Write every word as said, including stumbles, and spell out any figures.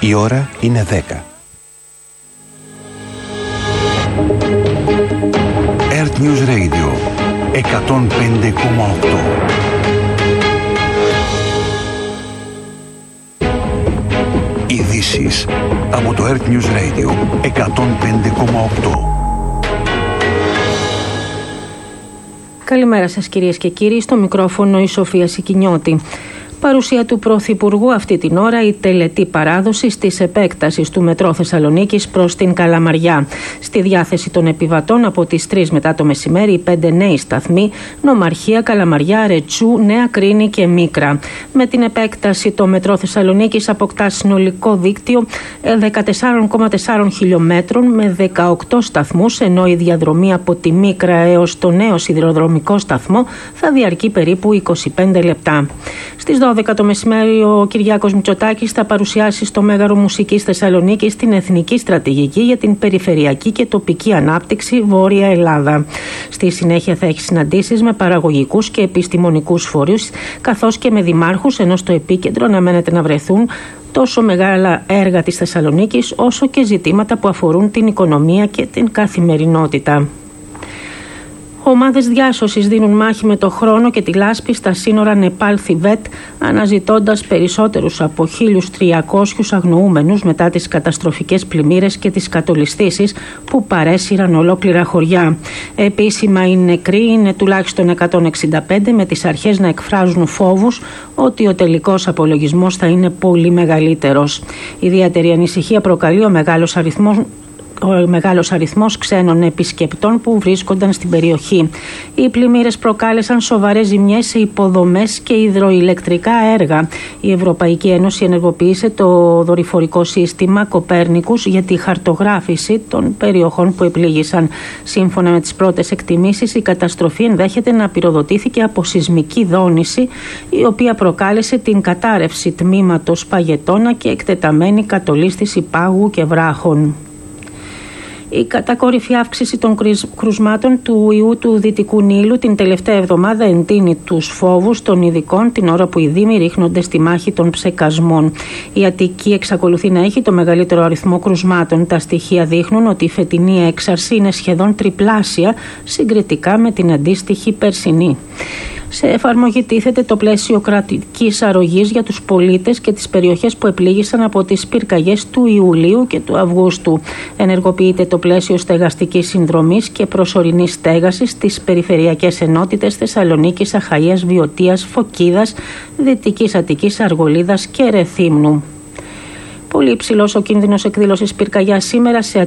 Η ώρα είναι δέκα. Earth News Radio εκατόν πέντε κόμμα οκτώ. Ειδήσεις από το Earth News Radio εκατόν πέντε κόμμα οκτώ. Καλημέρα σας κυρίες και κύριοι, στο μικρόφωνο η Σοφία Σικινιώτη. Παρουσία του Πρωθυπουργού αυτή την ώρα η τελετή παράδοση της επέκτασης του μετρό Θεσσαλονίκης προς την Καλαμαριά. Στη διάθεση των επιβατών από τις τρεις μετά το μεσημέρι οι πέντε νέοι σταθμοί Νομαρχία, Καλαμαριά, Ρετσού, Νέα Κρίνη και Μίκρα. Με την επέκταση το μετρό Θεσσαλονίκης αποκτά συνολικό δίκτυο δεκατέσσερα κόμμα τέσσερα χιλιόμετρων με δεκαοκτώ σταθμούς, ενώ η διαδρομή από τη Μίκρα έως το νέο σιδηροδρομικό σταθμό θα διαρκεί περίπου είκοσι πέντε λεπτά. Στις δώδεκα το μεσημέρι ο Κυριάκος Μητσοτάκης θα παρουσιάσει στο Μέγαρο Μουσικής Θεσσαλονίκης την Εθνική Στρατηγική για την Περιφερειακή και Τοπική Ανάπτυξη Βόρεια Ελλάδα. Στη συνέχεια θα έχει συναντήσεις με παραγωγικούς και επιστημονικούς φορείς, καθώς και με δημάρχους, ενώ στο επίκεντρο αναμένεται να βρεθούν τόσο μεγάλα έργα της Θεσσαλονίκης όσο και ζητήματα που αφορούν την οικονομία και την καθημερινότητα. Ομάδες διάσωσης δίνουν μάχη με το χρόνο και τη λάσπη στα σύνορα Νεπάλ-Θιβέτ, αναζητώντας περισσότερους από χίλιους τριακόσιους αγνοούμενους μετά τις καταστροφικές πλημμύρες και τις κατολισθήσεις που παρέσυραν ολόκληρα χωριά. Επίσημα οι νεκροί είναι τουλάχιστον εκατόν εξήντα πέντε, με τις αρχές να εκφράζουν φόβους ότι ο τελικός απολογισμός θα είναι πολύ μεγαλύτερος. Ιδιαίτερη ανησυχία προκαλεί ο μεγάλος αριθμός ο μεγάλος αριθμός ξένων επισκεπτών που βρίσκονταν στην περιοχή. Οι πλημμύρες προκάλεσαν σοβαρές ζημιές σε υποδομές και υδροηλεκτρικά έργα. Η Ευρωπαϊκή Ένωση ενεργοποίησε το δορυφορικό σύστημα Κοπέρνικους για τη χαρτογράφηση των περιοχών που επλήγησαν. Σύμφωνα με τις πρώτες εκτιμήσεις, η καταστροφή ενδέχεται να πυροδοτήθηκε από σεισμική δόνηση, η οποία προκάλεσε την κατάρρευση τμήματος παγετώνα και εκτεταμένη κατολίσθηση πάγου και βράχων. Η κατακόρυφη αύξηση των κρουσμάτων του ιού του Δυτικού Νείλου την τελευταία εβδομάδα εντείνει τους φόβους των ειδικών την ώρα που οι δήμοι ρίχνονται στη μάχη των ψεκασμών. Η Αττική εξακολουθεί να έχει το μεγαλύτερο αριθμό κρουσμάτων. Τα στοιχεία δείχνουν ότι η φετινή έξαρση είναι σχεδόν τριπλάσια συγκριτικά με την αντίστοιχη περσινή. Σε εφαρμογή τίθεται το πλαίσιο κρατικής αρρωγής για τους πολίτες και τις περιοχές που επλήγησαν από τις πυρκαγιές του Ιουλίου και του Αυγούστου. Ενεργοποιείται το πλαίσιο στεγαστικής συνδρομής και προσωρινής στέγασης στις περιφερειακές ενότητες Θεσσαλονίκης, Αχαΐας, Βιωτίας, Φωκίδας, Δυτικής Αττικής, Αργολίδας και Ρεθύμνου. Πολύ υψηλός ο κίνδυνος εκδήλωσης πυρκαγιάς σήμερα σε